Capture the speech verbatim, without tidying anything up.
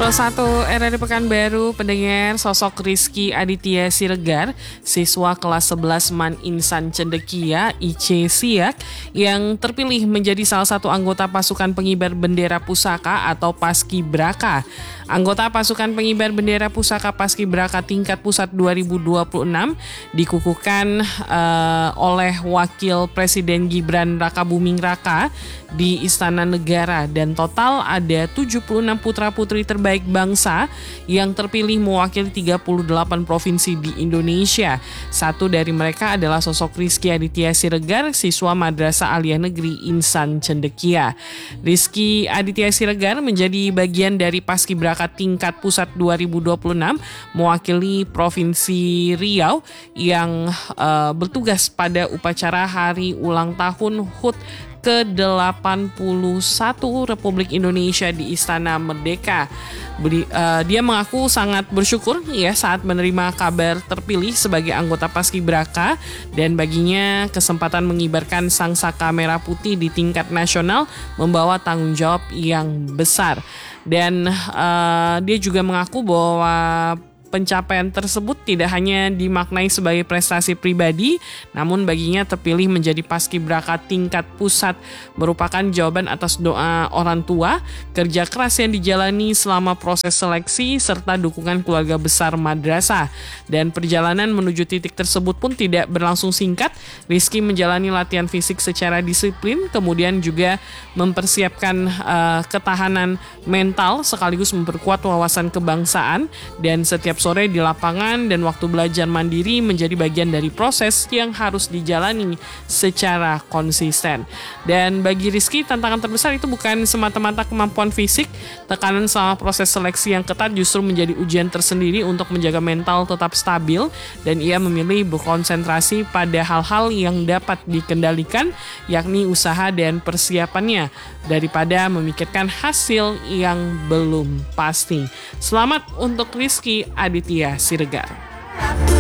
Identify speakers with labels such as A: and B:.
A: puluh satu R R I Pekanbaru, pendengar, sosok Rizky Aditya Siregar, siswa kelas sebelas Man Insan Cendekia I C Siak yang terpilih menjadi salah satu anggota pasukan pengibar bendera pusaka atau Paskibraka. Anggota pasukan pengibar bendera pusaka Paskibraka tingkat pusat dua ribu dua puluh enam dikukuhkan uh, oleh Wakil Presiden Gibran Rakabuming Raka di Istana Negara, dan total ada tujuh puluh enam putra-putri terbaik bangsa yang terpilih mewakili tiga puluh delapan provinsi di Indonesia. Satu dari mereka adalah sosok Rizky Aditya Siregar, siswa Madrasah Aliyah Negeri Insan Cendekia. Rizky Aditya Siregar menjadi bagian dari Paskibraka tingkat pusat dua ribu dua puluh enam mewakili Provinsi Riau yang uh, bertugas pada upacara hari ulang tahun H U T ke delapan puluh satu Republik Indonesia di Istana Merdeka. Beri, uh, dia mengaku sangat bersyukur ya saat menerima kabar terpilih sebagai anggota Paskibraka, dan baginya kesempatan mengibarkan sangsaka merah putih di tingkat nasional membawa tanggung jawab yang besar. Dan uh, dia juga mengaku bahwa pencapaian tersebut tidak hanya dimaknai sebagai prestasi pribadi, namun baginya terpilih menjadi Paskibraka tingkat pusat merupakan jawaban atas doa orang tua, kerja keras yang dijalani selama proses seleksi, serta dukungan keluarga besar madrasah. Dan perjalanan menuju titik tersebut pun tidak berlangsung singkat. Rizky menjalani latihan fisik secara disiplin, kemudian juga mempersiapkan uh, ketahanan mental sekaligus memperkuat wawasan kebangsaan, dan setiap sore di lapangan dan waktu belajar mandiri menjadi bagian dari proses yang harus dijalani secara konsisten. Dan bagi Rizky, tantangan terbesar itu bukan semata-mata kemampuan fisik. Tekanan selama proses seleksi yang ketat justru menjadi ujian tersendiri untuk menjaga mental tetap stabil, dan ia memilih berkonsentrasi pada hal-hal yang dapat dikendalikan, yakni usaha dan persiapannya, daripada memikirkan hasil yang belum pasti. Selamat untuk Rizky Aditya Siregar.